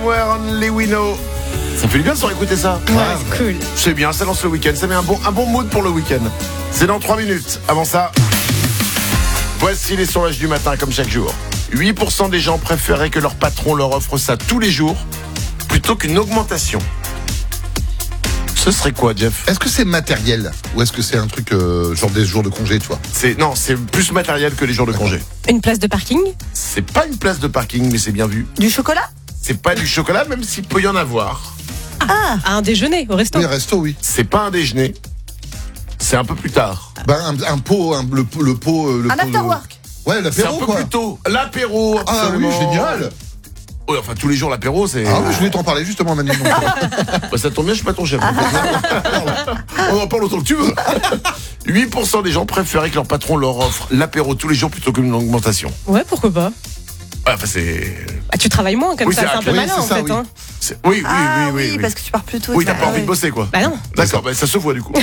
Somewhere Only We Know. Ça fait du bien de se réécouter ça. Ouais, c'est cool. C'est bien, ça lance le week-end. Ça met un bon mood pour le week-end. C'est dans 3 minutes. Avant ça, voici les sondages du matin, comme chaque jour. 8% des gens préféraient que leur patron leur offre ça tous les jours plutôt qu'une augmentation. Ce serait quoi, Jeff? Est-ce que c'est matériel ou est-ce que c'est un truc genre des jours de congé, tu vois? Non, c'est plus matériel que les jours de congé. Une place de parking? C'est pas une place de parking, mais c'est bien vu. Du chocolat? C'est pas du chocolat, même s'il peut y en avoir. À un déjeuner au resto? Oui, resto, oui. C'est pas un déjeuner. C'est un peu plus tard. Un pot, le pot. Un afterwork? Ouais, C'est un l'apéro, peu quoi. plus tôt. L'apéro, Ah oui, absolument. génial. Ouais, enfin, tous les jours, l'apéro, c'est... Ah oui, je voulais t'en parler justement, Manu. Bah, ça tombe bien, je suis pas ton chef. On en parle autant que tu veux. 8% des gens préféraient que leur patron leur offre l'apéro tous les jours plutôt qu'une augmentation. Ouais, pourquoi pas? Ouais, enfin, c'est... Ah, tu travailles moins comme Oui, ça, c'est c'est un peu oui, malin c'est en ça, fait. oui. Hein. Oui, Parce que tu pars plus tôt. Oui, t'as pas envie de bosser, quoi. Bah non. D'accord, bah, ça se voit du coup.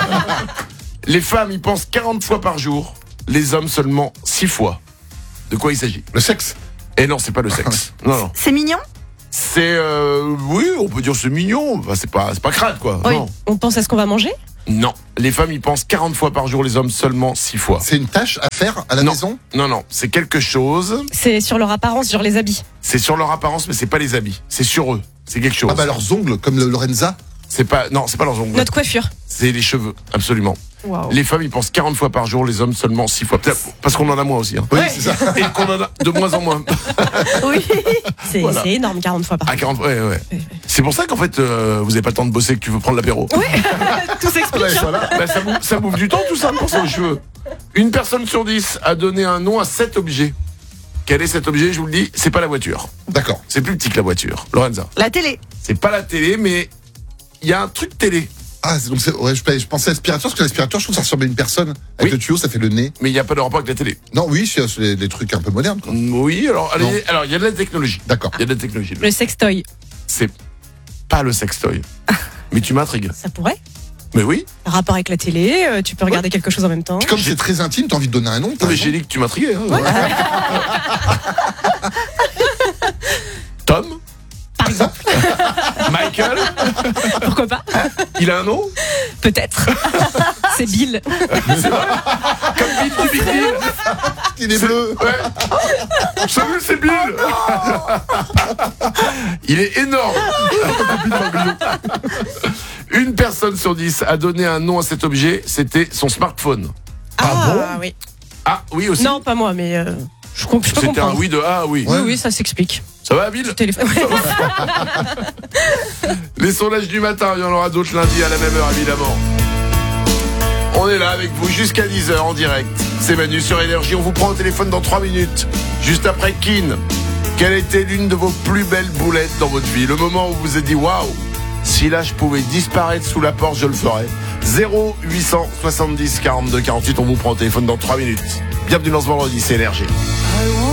Les femmes, ils pensent 40 fois par jour. Les hommes, seulement 6 fois. De quoi il s'agit? Le sexe. Et non, c'est pas le sexe. Non. C'est mignon? C'est... oui, on peut dire c'est mignon. Enfin, c'est pas crade, quoi. Oui. Non. On pense à ce qu'on va manger? Non. Les femmes, ils pensent 40 fois par jour. Les hommes, seulement 6 fois. C'est une tâche à faire à la Non. maison. Non. C'est quelque chose. C'est sur leur apparence, sur les habits. C'est sur leur apparence, mais c'est pas les habits. C'est sur eux. C'est quelque chose. Ah bah leurs ongles, comme le Lorenza. C'est pas leurs ongles. Notre coiffure. C'est les cheveux, absolument. Waouh. Les femmes, ils pensent 40 fois par jour, les hommes seulement 6 fois. Peut-être parce qu'on en a moins aussi. Hein. Oui, c'est ça. Et qu'on en a de moins en moins. Oui. C'est Voilà. c'est énorme, 40 fois par À 40, ouais. C'est pour ça qu'en fait, vous avez pas le temps de bosser que tu veux prendre l'apéro. Tout s'explique. Ouais, voilà. Bah, ça bouffe du temps, tout ça, pour ça, aux cheveux. Une personne sur 10 a donné un nom à cet objet. Quel est cet objet? Je vous le dis, c'est pas la voiture. D'accord. C'est plus petit que la voiture. Lorenza. La télé? C'est pas la télé, mais il y a un truc télé. Ah, donc ouais, je pensais aspirateur, parce que l'aspirateur, je trouve que ça ressemble à une personne. Avec Oui. le tuyau, ça fait le nez. Mais il n'y a pas de rapport avec la télé. Non, oui, c'est des trucs un peu modernes, quoi. Oui, alors, Non. il y a de la technologie. D'accord. Il y a de la technologie. Le sextoy. C'est pas le sextoy. Mais tu m'intrigues. Ça pourrait? Mais oui. Rapport avec la télé, tu peux regarder quelque chose en même temps. Puis comme c'est très intime, t'as envie de donner un nom. t'as Mais raison. j'ai dit que tu m'intriguais. Hein. Tom? Par exemple. Michael? Pourquoi pas? Il a un nom? Peut-être. C'est Bill. Comme Bill du Big Bill. Il est bleu. Ouais. Salut, c'est Bill. Il est énorme. Une personne sur 10 a donné un nom à cet objet, c'était son smartphone. Oui. Ah oui aussi. Non, pas moi, mais je peux C'était un comprendre. oui de ah oui. Ouais. Oui, ça s'explique. Ça va, Bill? Téléphone. Les sondages du matin, il y en aura d'autres lundi à la même heure, évidemment. On est là avec vous jusqu'à 10h en direct. C'est Manu sur Énergie. On vous prend au téléphone dans 3 minutes. Juste après Keane. Quelle était l'une de vos plus belles boulettes dans votre vie? Le moment où vous vous êtes dit waouh, si là je pouvais disparaître sous la porte, je le ferais. 0870 42 48. On vous prend au téléphone dans 3 minutes. Bienvenue dans ce vendredi, c'est Énergie.